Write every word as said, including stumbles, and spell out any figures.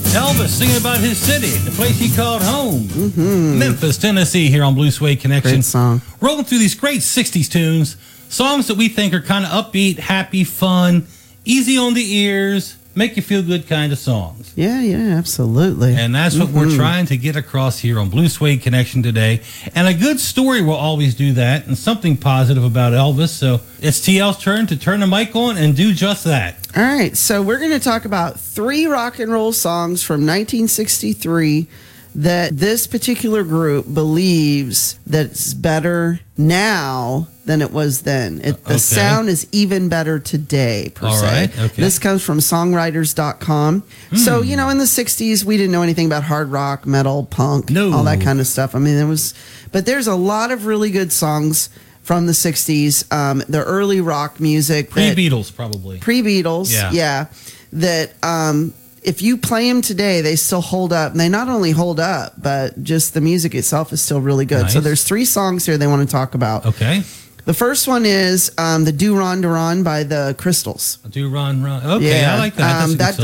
Elvis singing about his city, the place he called home. Mm-hmm. Memphis, Tennessee, here on Blue Suede Connection. Great song. Rolling through these great sixties tunes, songs that we think are kind of upbeat, happy, fun, easy on the ears, make you feel good kind of songs. Yeah, yeah, absolutely. And that's what mm-hmm. we're trying to get across here on Blue Suede Connection today. And a good story will always do that, and something positive about Elvis. So it's T L's turn to turn the mic on and do just that. All right, so we're going to talk about three rock and roll songs from nineteen sixty-three that this particular group believes that it's better now than it was then. It, the okay. sound is even better today, per All se. right, okay. This comes from songwriters dot com. Mm. So, you know, in the sixties, we didn't know anything about hard rock, metal, punk, no. all that kind of stuff. I mean, there was, but there's a lot of really good songs from the sixties, um, the early rock music. Pre-Beatles, probably. Pre-Beatles, yeah. yeah that um, if you play them today, they still hold up. And they not only hold up, but just the music itself is still really good. Nice. So there's three songs here they want to talk about. Okay. The first one is um, the Do Ron Duran by the Crystals. Do Ron Ron. Okay, yeah. I like that. Um, that